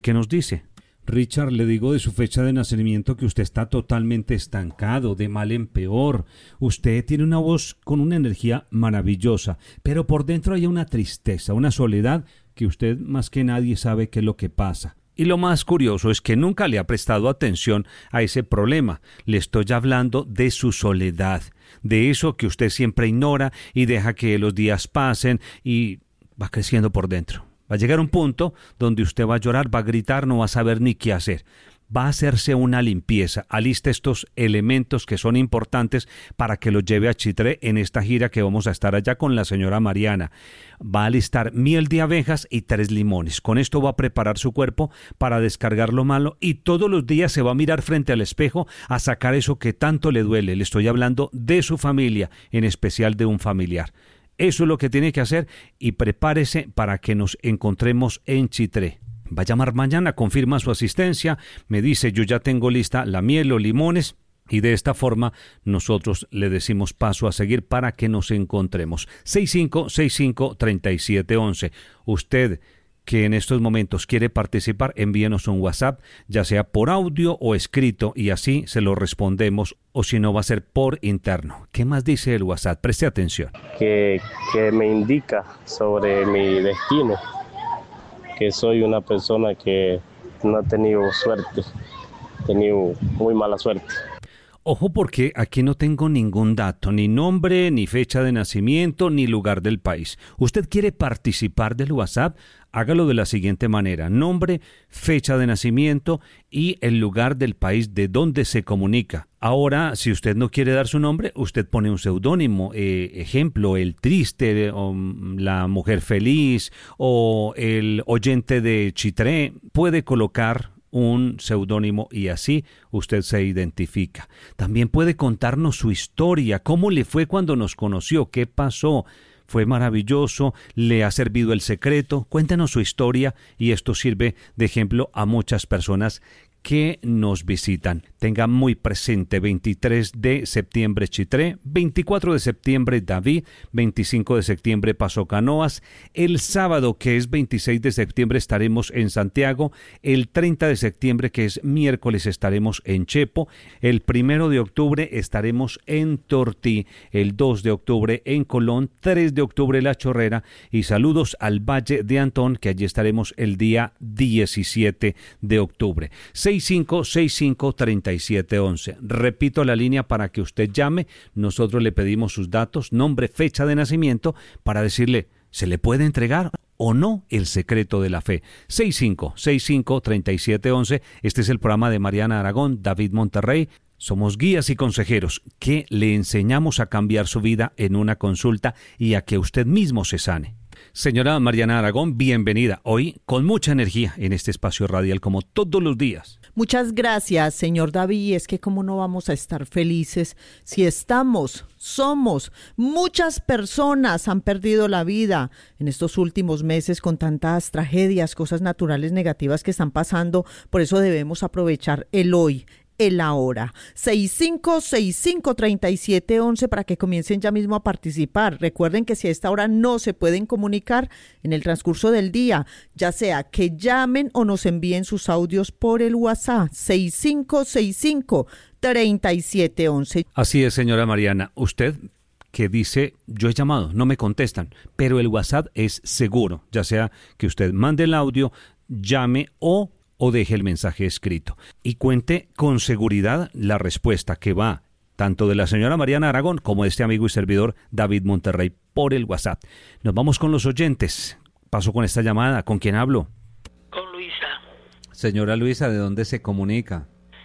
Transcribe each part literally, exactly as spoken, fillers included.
¿Qué nos dice? Richard, le digo de su fecha de nacimiento que usted está totalmente estancado, de mal en peor. Usted tiene una voz con una energía maravillosa, pero por dentro hay una tristeza, una soledad que usted más que nadie sabe qué es lo que pasa. Y lo más curioso es que nunca le ha prestado atención a ese problema. Le estoy hablando de su soledad, de eso que usted siempre ignora y deja que los días pasen y va creciendo por dentro. Va a llegar un punto donde usted va a llorar, va a gritar, no va a saber ni qué hacer. Va a hacerse una limpieza. Alista estos elementos que son importantes para que los lleve a Chitré en esta gira que vamos a estar allá con la señora Mariana. Va a alistar miel de abejas y tres limones. Con esto va a preparar su cuerpo para descargar lo malo y todos los días se va a mirar frente al espejo a sacar eso que tanto le duele. Le estoy hablando de su familia, en especial de un familiar. Eso es lo que tiene que hacer y prepárese para que nos encontremos en Chitré. Va a llamar mañana, confirma su asistencia, me dice yo ya tengo lista la miel o limones y de esta forma nosotros le decimos paso a seguir para que nos encontremos. seis cinco seis cinco, tres siete uno uno. Usted que en estos momentos quiere participar, envíenos un WhatsApp, ya sea por audio o escrito, y así se lo respondemos, o si no va a ser por interno. ¿Qué más dice el WhatsApp? Preste atención. Que, que me indica sobre mi destino, que soy una persona que no ha tenido suerte, he tenido muy mala suerte. Ojo porque aquí no tengo ningún dato, ni nombre, ni fecha de nacimiento, ni lugar del país. ¿Usted quiere participar del WhatsApp? Hágalo de la siguiente manera: nombre, fecha de nacimiento y el lugar del país de donde se comunica. Ahora, si usted no quiere dar su nombre, usted pone un seudónimo, eh, ejemplo, el triste, o la mujer feliz, o el oyente de Chitré. Puede colocar un seudónimo y así usted se identifica. También puede contarnos su historia, cómo le fue cuando nos conoció, qué pasó. ¿Fue maravilloso? ¿Le ha servido el secreto? Cuéntanos su historia y esto sirve de ejemplo a muchas personas que nos visitan. Tenga muy presente: veintitrés de septiembre Chitré, veinticuatro de septiembre David, veinticinco de septiembre Paso Canoas, el sábado que es veintiséis de septiembre estaremos en Santiago, el treinta de septiembre que es miércoles estaremos en Chepo, el primero de octubre estaremos en Tortí, el dos de octubre en Colón, tres de octubre La Chorrera y saludos al Valle de Antón, que allí estaremos el día diecisiete de octubre. seis cinco seis cinco, tres siete uno uno. Repito la línea para que usted llame. Nosotros le pedimos sus datos, nombre, fecha de nacimiento, para decirle, ¿se le puede entregar o no el secreto de la fe? seis cinco seis cinco, tres siete uno uno. Este es el programa de Mariana Aragón, David Monterrey. Somos guías y consejeros que le enseñamos a cambiar su vida en una consulta y a que usted mismo se sane. Señora Mariana Aragón, bienvenida hoy con mucha energía en este espacio radial como todos los días. Muchas gracias, señor David. Es que cómo no vamos a estar felices si estamos, somos, muchas personas han perdido la vida en estos últimos meses con tantas tragedias, cosas naturales negativas que están pasando. Por eso debemos aprovechar el hoy, el ahora. seis cinco seis cinco, tres siete uno uno para que comiencen ya mismo a participar. Recuerden que si a esta hora no se pueden comunicar en el transcurso del día, ya sea que llamen o nos envíen sus audios por el WhatsApp seis cinco seis cinco, tres siete uno uno. Así es, señora Mariana. Usted que dice, yo he llamado, no me contestan, pero el WhatsApp es seguro, ya sea que usted mande el audio, llame o o deje el mensaje escrito y cuente con seguridad la respuesta que va tanto de la señora Mariana Aragón como de este amigo y servidor David Monterrey por el WhatsApp. Nos vamos con los oyentes. Paso con esta llamada. ¿Con quién hablo? Con Luisa. Señora Luisa, ¿de dónde se comunica?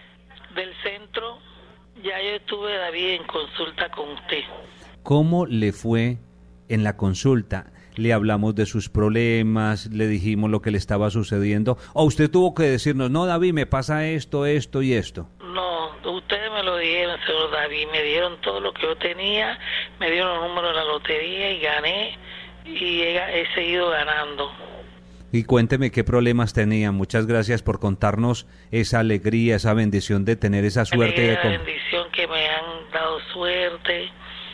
Del centro. Ya yo estuve, David, en consulta con usted. ¿Cómo le fue en la consulta? Le hablamos de sus problemas, le dijimos lo que le estaba sucediendo, o usted tuvo que decirnos, no, David, me pasa esto, esto y esto. No, ustedes me lo dijeron, señor David, me dieron todo lo que yo tenía, me dieron los números de la lotería y gané, y he, he seguido ganando. Y cuénteme qué problemas tenía. Muchas gracias por contarnos esa alegría, esa bendición de tener esa suerte. Alegría, de com- la bendición que me han dado suerte,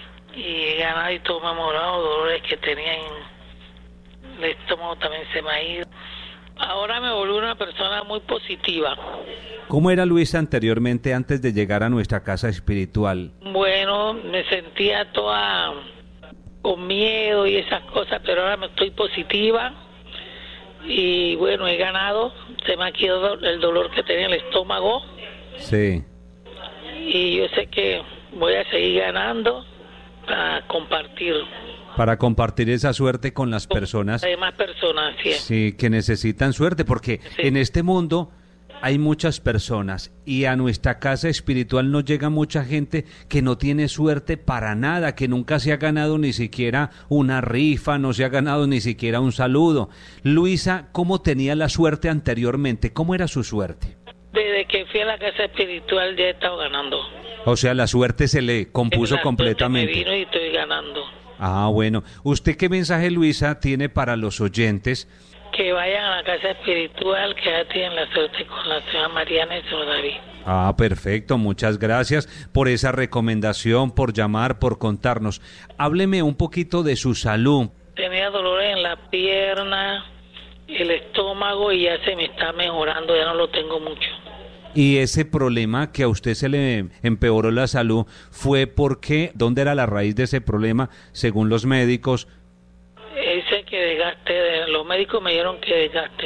y he ganado y todo me ha mejorado, dolores que tenía en el estómago también se me ha ido. Ahora me volví una persona muy positiva. ¿Cómo era Luisa anteriormente antes de llegar a nuestra casa espiritual? Bueno, me sentía toda con miedo y esas cosas, pero ahora me estoy positiva y bueno, he ganado. Se me ha quitado el dolor que tenía en el estómago. Sí. Y yo sé que voy a seguir ganando para compartir. Para compartir esa suerte con las personas. Hay más personas, sí. Sí, que necesitan suerte, porque Sí. en este mundo hay muchas personas y a nuestra casa espiritual nos llega mucha gente que no tiene suerte para nada, que nunca se ha ganado ni siquiera una rifa, no se ha ganado ni siquiera un saludo. Luisa, ¿cómo tenía la suerte anteriormente? ¿Cómo era su suerte? Desde que fui a la casa espiritual ya he estado ganando. O sea, la suerte se le compuso La suerte completamente. me vino y estoy ganando. Ah, bueno. ¿Usted qué mensaje, Luisa, tiene para los oyentes? Que vayan a la casa espiritual, que ya tienen la suerte con la señora Mariana y el señor David. Ah, perfecto. Muchas gracias por esa recomendación, por llamar, por contarnos. Hábleme un poquito de su salud. Tenía dolores en la pierna, el estómago y ya se me está mejorando, ya no lo tengo mucho. Y ese problema que a usted se le empeoró la salud fue porque, ¿dónde era la raíz de ese problema según los médicos? Ese que desgaste, de- los médicos me dijeron que desgaste.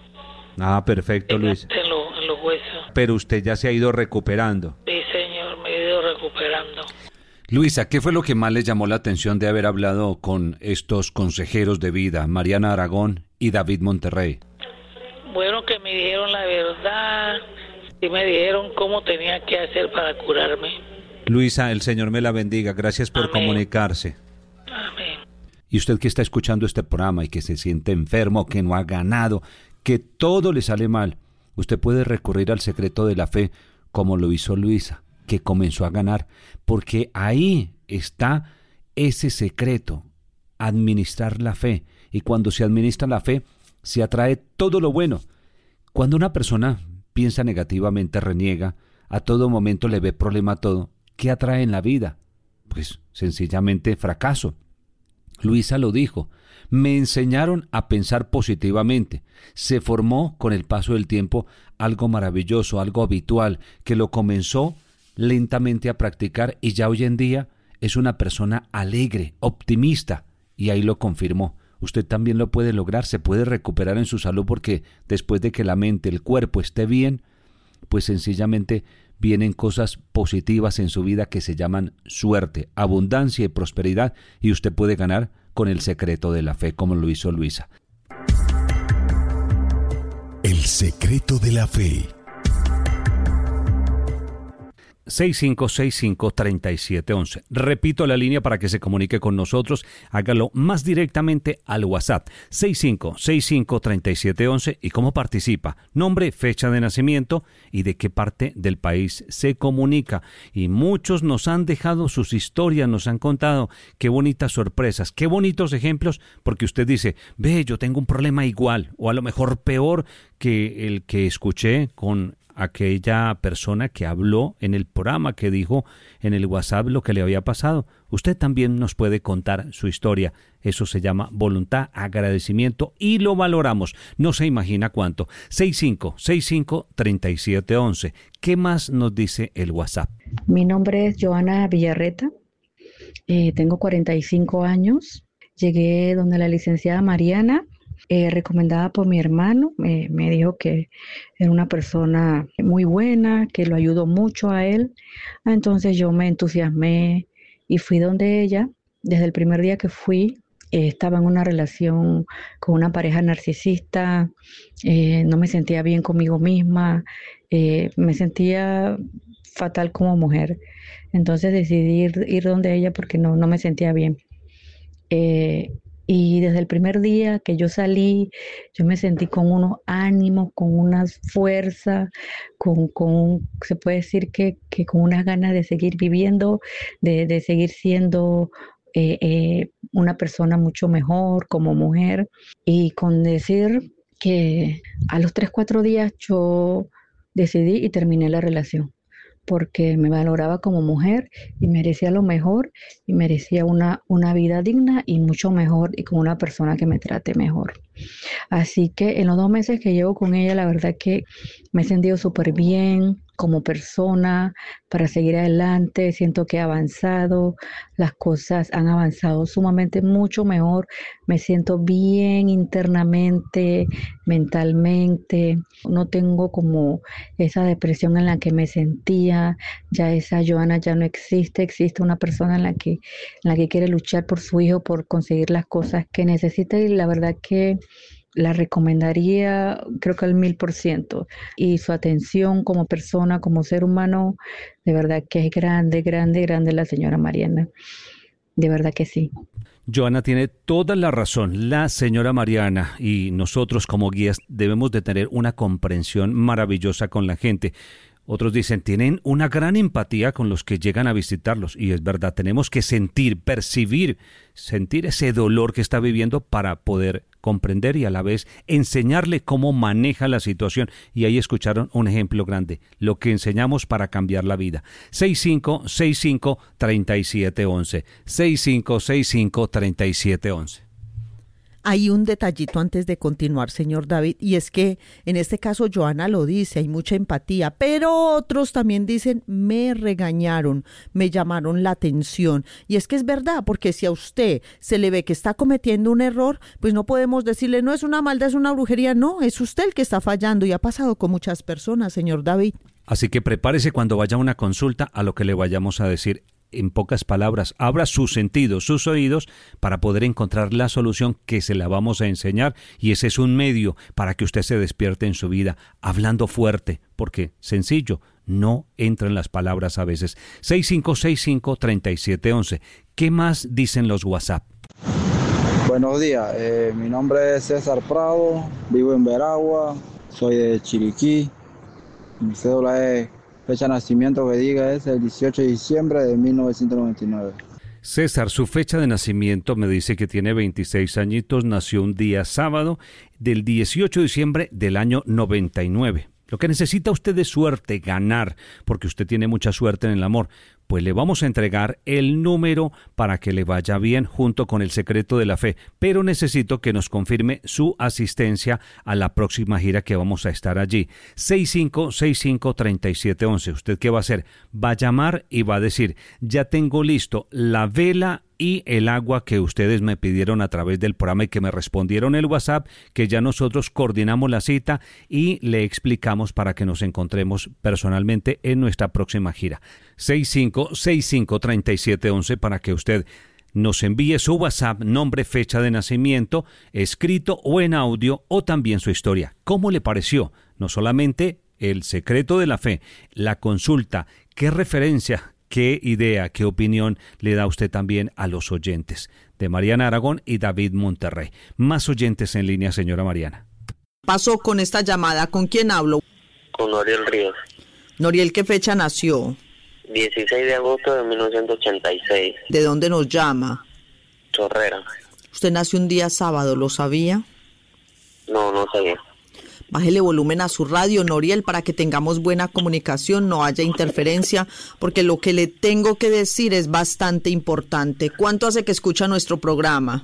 Ah, perfecto, Luis. Desgaste en, lo- en los huesos. Pero usted ya se ha ido recuperando. Sí, señor, me he ido recuperando. Luisa, ¿qué fue lo que más le llamó la atención de haber hablado con estos consejeros de vida, Mariana Aragón y David Monterrey? Bueno, que me dijeron la verdad y me dijeron cómo tenía que hacer para curarme. Luisa, el Señor me la bendiga. Gracias por Amén. comunicarse. Amén. Y usted que está escuchando este programa y que se siente enfermo, que no ha ganado, que todo le sale mal, usted puede recurrir al secreto de la fe como lo hizo Luisa, que comenzó a ganar, porque ahí está ese secreto, administrar la fe. Y cuando se administra la fe, se atrae todo lo bueno. Cuando una persona piensa negativamente, reniega, a todo momento le ve problema a todo, ¿qué atrae en la vida? Pues sencillamente fracaso. Luisa lo dijo, me enseñaron a pensar positivamente. Se formó con el paso del tiempo algo maravilloso, algo habitual, que lo comenzó lentamente a practicar y ya hoy en día es una persona alegre, optimista, y ahí lo confirmó. Usted también lo puede lograr, se puede recuperar en su salud porque después de que la mente, el cuerpo esté bien, pues sencillamente vienen cosas positivas en su vida que se llaman suerte, abundancia y prosperidad, y usted puede ganar con el secreto de la fe como lo hizo Luisa. El secreto de la fe. seis cinco seis cinco, tres siete uno uno. Repito la línea para que se comunique con nosotros. Hágalo más directamente al WhatsApp. seis cinco seis cinco, tres siete uno uno. ¿Y cómo participa? Nombre, fecha de nacimiento y de qué parte del país se comunica. Y muchos nos han dejado sus historias, nos han contado qué bonitas sorpresas, qué bonitos ejemplos, porque usted dice, ve, yo tengo un problema igual o a lo mejor peor que el que escuché con aquella persona que habló en el programa, que dijo en el WhatsApp lo que le había pasado. Usted también nos puede contar su historia. Eso se llama voluntad, agradecimiento y lo valoramos. No se imagina cuánto. seis cinco seis cinco, tres siete uno uno. ¿Qué más nos dice el WhatsApp? Mi nombre es Joana Villarreta, eh, tengo cuarenta y cinco años. Llegué donde la licenciada Mariana, Eh, recomendada por mi hermano, eh, me dijo que era una persona muy buena, que lo ayudó mucho a él. Entonces yo me entusiasmé y fui donde ella. Desde el primer día que fui, eh, estaba en una relación con una pareja narcisista, eh, no me sentía bien conmigo misma, eh, me sentía fatal como mujer. Entonces decidí ir, ir donde ella porque no, no me sentía bien. Eh, Y desde el primer día que yo salí, yo me sentí con unos ánimos, con unas fuerzas, con, con se puede decir que, que con unas ganas de seguir viviendo, de, de seguir siendo eh, eh, una persona mucho mejor como mujer. Y con decir que a los tres, cuatro días yo decidí y terminé la relación. porque me valoraba como mujer y merecía lo mejor y merecía una, una vida digna y mucho mejor y con una persona que me trate mejor. Así que en los dos meses que llevo con ella, la verdad que me he sentido súper bien como persona para seguir adelante. Siento que he avanzado, las cosas han avanzado sumamente mucho mejor. Me siento bien internamente, mentalmente. No tengo como esa depresión en la que me sentía. Ya esa Joana ya no existe. Existe una persona en la que, en la que quiere luchar por su hijo, por conseguir las cosas que necesita, y la verdad que la recomendaría, creo que al mil por ciento. Y su atención como persona, como ser humano, de verdad que es grande, grande, grande la señora Mariana. De verdad que sí. Joana tiene toda la razón, la señora Mariana, y nosotros como guías debemos de tener una comprensión maravillosa con la gente. Otros dicen, tienen una gran empatía con los que llegan a visitarlos. Y es verdad, tenemos que sentir, percibir, sentir ese dolor que está viviendo para poder comprender y a la vez enseñarle cómo maneja la situación. Y ahí escucharon un ejemplo grande, lo que enseñamos para cambiar la vida. seis cinco seis cinco, tres siete uno uno. seis cinco seis cinco, tres siete uno uno. Hay un detallito antes de continuar, señor David, y es que en este caso Joana lo dice, hay mucha empatía, pero otros también dicen, me regañaron, me llamaron la atención. Y es que es verdad, porque si a usted se le ve que está cometiendo un error, pues no podemos decirle, no es una maldad, es una brujería, no, es usted el que está fallando, y ha pasado con muchas personas, señor David. Así que prepárese cuando vaya a una consulta a lo que le vayamos a decir. En pocas palabras, abra sus sentidos, sus oídos, para poder encontrar la solución que se la vamos a enseñar, y ese es un medio para que usted se despierte en su vida, hablando fuerte, porque sencillo, no entran las palabras a veces. seis cinco seis cinco, tres siete uno uno. ¿Qué más dicen los WhatsApp? Buenos días, eh, mi nombre es César Prado, vivo en Veragua, soy de Chiriquí, mi cédula es... fecha de nacimiento que diga es el dieciocho de diciembre de mil novecientos noventa y nueve. César, su fecha de nacimiento me dice que tiene veintiséis añitos, nació un día sábado del dieciocho de diciembre del año noventa y nueve. Lo que necesita usted es suerte, ganar, porque usted tiene mucha suerte en el amor. Pues le vamos a entregar el número para que le vaya bien junto con el secreto de la fe. Pero necesito que nos confirme su asistencia a la próxima gira que vamos a estar allí. seis cinco seis cinco, tres siete uno uno. ¿Usted qué va a hacer? Va a llamar y va a decir, ya tengo listo la vela y el agua que ustedes me pidieron a través del programa y que me respondieron el WhatsApp, que ya nosotros coordinamos la cita y le explicamos para que nos encontremos personalmente en nuestra próxima gira. seis cinco seis cinco, tres siete uno uno para que usted nos envíe su WhatsApp, nombre, fecha de nacimiento, escrito o en audio, o también su historia. ¿Cómo le pareció? No solamente el secreto de la fe, la consulta, qué referencia, qué idea, qué opinión le da usted también a los oyentes de Mariana Aragón y David Monterrey. Más oyentes en línea, señora Mariana. Pasó con esta llamada, ¿con quién hablo? Con Noriel Ríos. Noriel, ¿qué fecha nació? dieciséis de agosto de mil novecientos ochenta y seis. ¿De dónde nos llama? Chorrera. Usted nació un día sábado, ¿lo sabía? No, no sabía. Bájele volumen a su radio, Noriel, para que tengamos buena comunicación, no haya interferencia, porque lo que le tengo que decir es bastante importante. ¿Cuánto hace que escucha nuestro programa?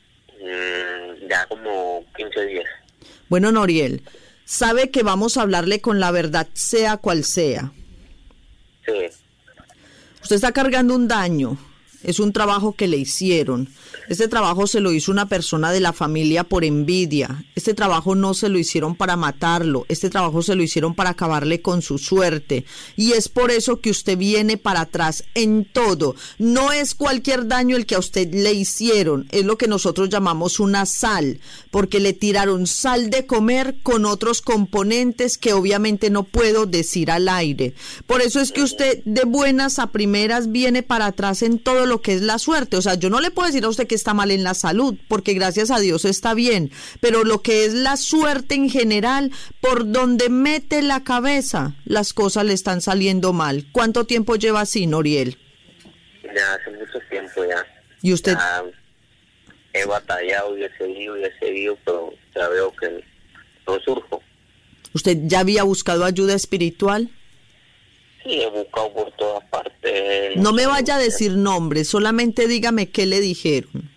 Mm, ya como quince días. Bueno, Noriel, sabe que vamos a hablarle con la verdad, sea cual sea. Sí. Usted está cargando un daño, es un trabajo que le hicieron. Este trabajo se lo hizo una persona de la familia por envidia. Este trabajo no se lo hicieron para matarlo. Este trabajo se lo hicieron para acabarle con su suerte. Y es por eso que usted viene para atrás en todo. No es cualquier daño el que a usted le hicieron. Es lo que nosotros llamamos una sal. Porque le tiraron sal de comer con otros componentes que obviamente no puedo decir al aire. Por eso es que usted de buenas a primeras viene para atrás en todo lo que es la suerte. O sea, yo no le puedo decir a usted que está mal en la salud, porque gracias a Dios está bien, pero lo que es la suerte en general, por donde mete la cabeza, las cosas le están saliendo mal. ¿Cuánto tiempo lleva así, Noriel? Ya hace mucho tiempo ya. ¿Y usted? Ya he batallado y he seguido y he seguido, pero ya veo que no surjo. ¿Usted ya había buscado ayuda espiritual? Sí, he buscado por todas partes. No me vaya a decir nombres, solamente dígame qué le dijeron.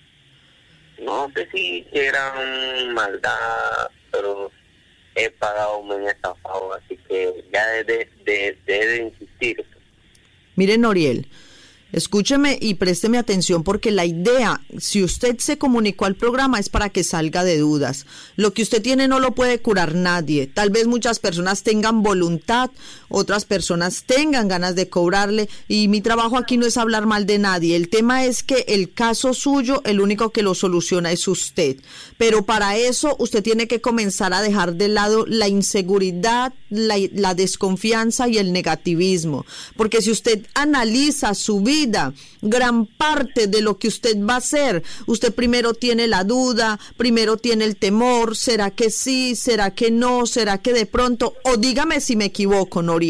No sé si eran maldad, pero he pagado, me han estafado, así que ya debe de, de, de insistir. Mire, Noriel, escúcheme y présteme atención porque la idea, si usted se comunicó al programa, es para que salga de dudas. Lo que usted tiene no lo puede curar nadie. Tal vez muchas personas tengan voluntad, otras personas tengan ganas de cobrarle, y mi trabajo aquí no es hablar mal de nadie. El tema es que el caso suyo, el único que lo soluciona es usted. Pero para eso usted tiene que comenzar a dejar de lado la inseguridad, la, la desconfianza y el negativismo. Porque si usted analiza su vida, gran parte de lo que usted va a hacer, usted primero tiene la duda, primero tiene el temor, ¿será que sí? ¿Será que no? ¿Será que de pronto? O dígame si me equivoco, Noriel.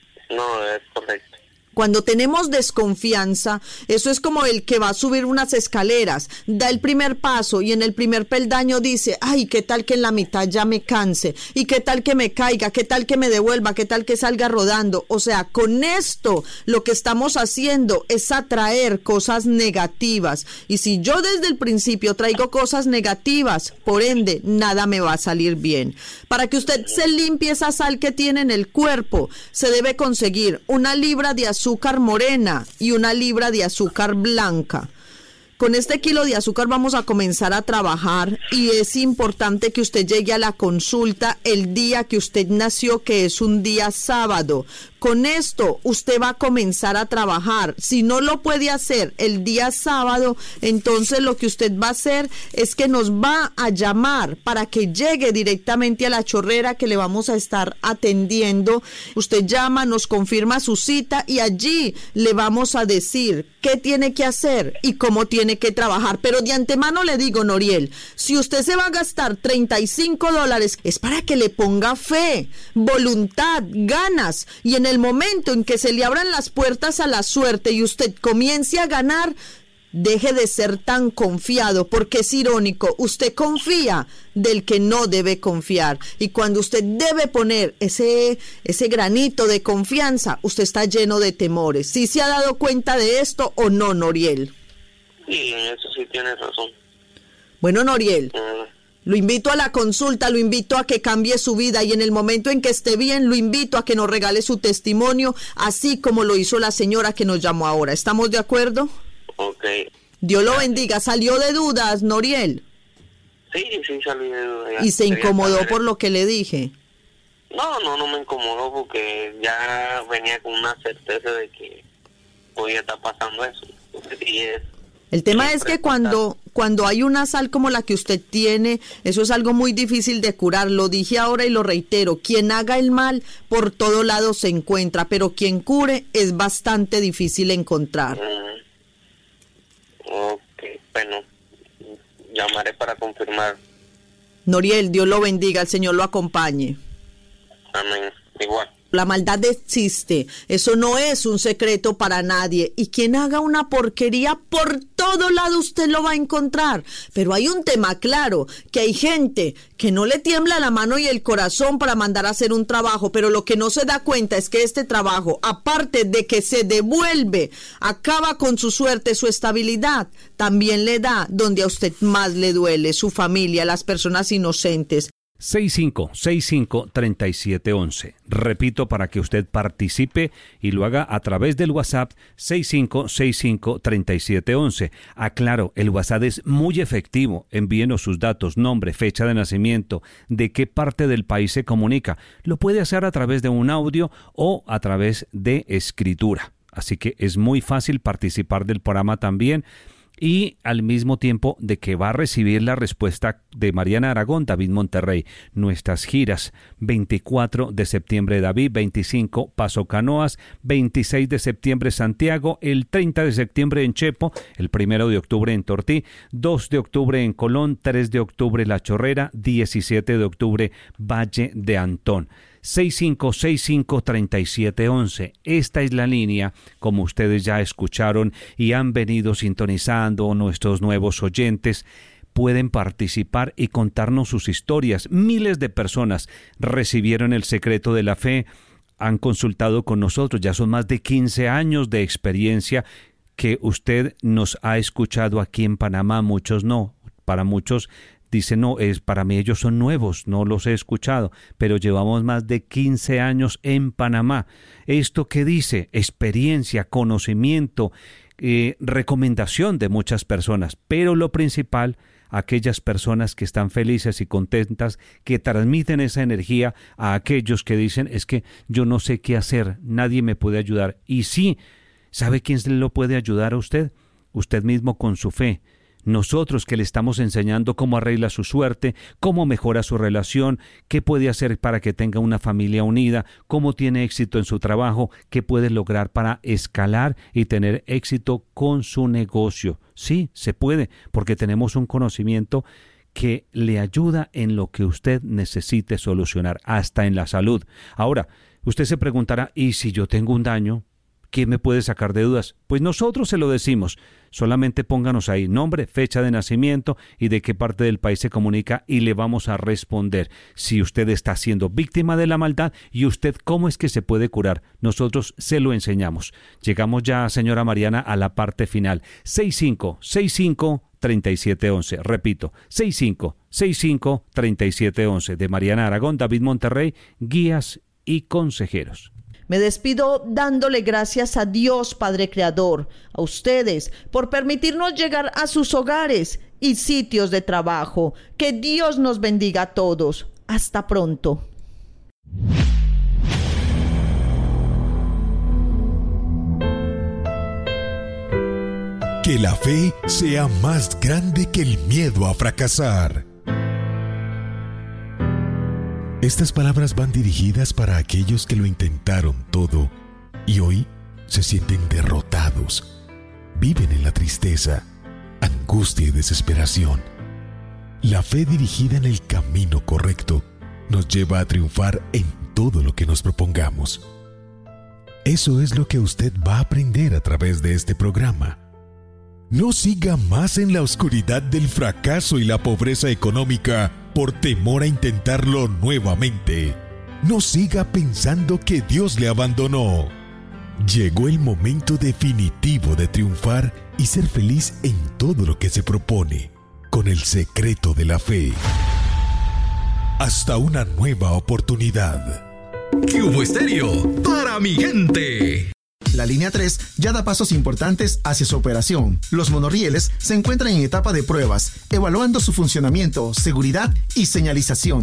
No, es correcto. Cuando tenemos desconfianza, eso es como el que va a subir unas escaleras, da el primer paso y en el primer peldaño dice, ay, ¿qué tal que en la mitad ya me canse? ¿Y qué tal que me caiga? ¿Qué tal que me devuelva? ¿Qué tal que salga rodando? O sea, con esto lo que estamos haciendo es atraer cosas negativas. Y si yo desde el principio traigo cosas negativas, por ende, nada me va a salir bien. Para que usted se limpie esa sal que tiene en el cuerpo, se debe conseguir una libra de azúcar azúcar morena y una libra de azúcar blanca. Con este kilo de azúcar vamos a comenzar a trabajar y es importante que usted llegue a la consulta el día que usted nació, que es un día sábado. Con esto usted va a comenzar a trabajar. Si no lo puede hacer el día sábado, entonces lo que usted va a hacer es que nos va a llamar para que llegue directamente a la chorrera que le vamos a estar atendiendo. Usted llama, nos confirma su cita y allí le vamos a decir qué tiene que hacer y cómo tiene que trabajar. Pero de antemano le digo, Noriel, si usted se va a gastar treinta y cinco dólares, es para que le ponga fe, voluntad, ganas, y en el momento en que se le abran las puertas a la suerte y usted comience a ganar, deje de ser tan confiado, porque es irónico, usted confía del que no debe confiar, y cuando usted debe poner ese, ese granito de confianza, usted está lleno de temores. ¿Sí se ha dado cuenta de esto o no, Noriel? Sí, en eso sí tienes razón. Bueno, Noriel, Uh, lo invito a la consulta, lo invito a que cambie su vida y en el momento en que esté bien, lo invito a que nos regale su testimonio, así como lo hizo la señora que nos llamó ahora. ¿Estamos de acuerdo? ok. Dios lo bendiga. ¿Salió de dudas, Noriel? Sí, sí salí de duda. Y se Quería incomodó saber- por lo que le dije. No, no, no me incomodó porque ya venía con una certeza de que podía estar pasando eso. Porque sí es... El tema es Siempre que cuando, cuando hay una sal como la que usted tiene, eso es algo muy difícil de curar. Lo dije ahora y lo reitero. Quien haga el mal, por todo lado se encuentra, pero quien cure es bastante difícil encontrar. Mm, ok, bueno, llamaré para confirmar. Noriel, Dios lo bendiga, el Señor lo acompañe. Amén. Igual. La maldad existe, eso no es un secreto para nadie, y quien haga una porquería, por todo lado usted lo va a encontrar. Pero hay un tema claro, que hay gente que no le tiembla la mano y el corazón para mandar a hacer un trabajo, pero lo que no se da cuenta es que este trabajo, aparte de que se devuelve, acaba con su suerte, su estabilidad, también le da donde a usted más le duele, su familia, las personas inocentes. seis cinco seis cinco, tres siete uno uno. Repito para que usted participe y lo haga a través del WhatsApp seis cinco seis cinco, tres siete uno uno. Aclaro, el WhatsApp es muy efectivo. Envíenos sus datos, nombre, fecha de nacimiento, de qué parte del país se comunica. Lo puede hacer a través de un audio o a través de escritura. Así que es muy fácil participar del programa también. Y al mismo tiempo de que va a recibir la respuesta de Mariana Aragón, David Monterrey. Nuestras giras, veinticuatro de septiembre David, veinticinco Paso Canoas, veintiséis de septiembre Santiago, el treinta de septiembre en Chepo, el primero de octubre en Tortí, dos de octubre en Colón, tres de octubre La Chorrera, diecisiete de octubre Valle de Antón. seis cinco seis cinco, tres siete uno uno. Esta es la línea, como ustedes ya escucharon y han venido sintonizando nuestros nuevos oyentes. Pueden participar y contarnos sus historias. Miles de personas recibieron el secreto de la fe han consultado con nosotros. Ya son más de quince años de experiencia que usted nos ha escuchado aquí en Panamá. Muchos no. Para muchos dicen, no, es, para mí ellos son nuevos, no los he escuchado, pero llevamos más de quince años en Panamá. ¿Esto qué dice? Experiencia, conocimiento, eh, recomendación de muchas personas, pero lo principal, aquellas personas que están felices y contentas, que transmiten esa energía a aquellos que dicen, es que yo no sé qué hacer, nadie me puede ayudar. Y sí, ¿sabe quién lo puede ayudar a usted? Usted mismo con su fe. Nosotros que le estamos enseñando cómo arregla su suerte, cómo mejora su relación, qué puede hacer para que tenga una familia unida, cómo tiene éxito en su trabajo, qué puede lograr para escalar y tener éxito con su negocio. Sí, se puede, porque tenemos un conocimiento que le ayuda en lo que usted necesite solucionar, hasta en la salud. Ahora, usted se preguntará, ¿y si yo tengo un daño? ¿Quién me puede sacar de dudas? Pues nosotros se lo decimos. Solamente pónganos ahí nombre, fecha de nacimiento y de qué parte del país se comunica y le vamos a responder si usted está siendo víctima de la maldad y usted cómo es que se puede curar. Nosotros se lo enseñamos. Llegamos ya, señora Mariana, a la parte final. seis cinco seis cinco, tres siete uno uno. Repito, seis cinco seis cinco, tres siete uno uno. De Mariana Aragón, David Monterrey, guías y consejeros. Me despido dándole gracias a Dios Padre Creador, a ustedes, por permitirnos llegar a sus hogares y sitios de trabajo. Que Dios nos bendiga a todos. Hasta pronto. Que la fe sea más grande que el miedo a fracasar. Estas palabras van dirigidas para aquellos que lo intentaron todo y hoy se sienten derrotados. Viven en la tristeza, angustia y desesperación. La fe dirigida en el camino correcto nos lleva a triunfar en todo lo que nos propongamos. Eso es lo que usted va a aprender a través de este programa. No siga más en la oscuridad del fracaso y la pobreza económica por temor a intentarlo nuevamente. No siga pensando que Dios le abandonó. Llegó el momento definitivo de triunfar y ser feliz en todo lo que se propone, con el secreto de la fe. Hasta una nueva oportunidad. Cubo Estéreo, para mi gente. La línea tres ya da pasos importantes hacia su operación. Los monorrieles se encuentran en etapa de pruebas, evaluando su funcionamiento, seguridad y señalización.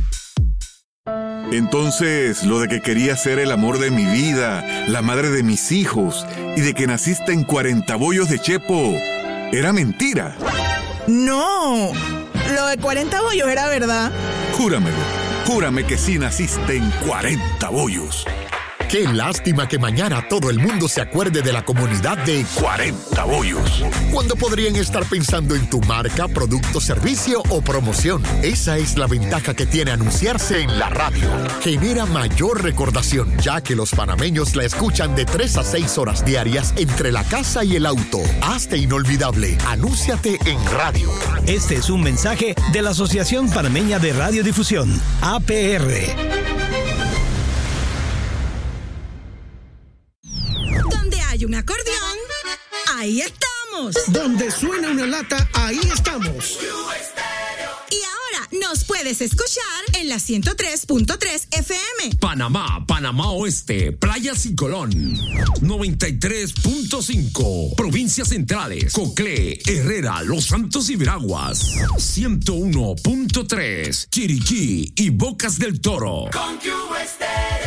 Entonces, lo de que quería ser el amor de mi vida, la madre de mis hijos, y de que naciste en cuarenta bollos de Chepo, ¿era mentira? No, lo de cuarenta bollos era verdad. Júramelo, júrame que sí naciste en cuarenta bollos. Qué lástima que mañana todo el mundo se acuerde de la comunidad de cuarenta bollos, cuando podrían estar pensando en tu marca, producto, servicio o promoción. Esa es la ventaja que tiene anunciarse en la radio. Genera mayor recordación, ya que los panameños la escuchan de tres a seis horas diarias entre la casa y el auto. Hazte inolvidable. Anúnciate en radio. Este es un mensaje de la Asociación Panameña de Radiodifusión, A P R. Hay un acordeón, ahí estamos. Donde suena una lata, ahí estamos. Y ahora nos puedes escuchar en la ciento tres punto tres F M. Panamá, Panamá Oeste, Playas y Colón. noventa y tres punto cinco. Provincias Centrales, Coclé, Herrera, Los Santos y Veraguas. ciento uno punto tres. Chiriquí y Bocas del Toro. Con Cubo Estéreo.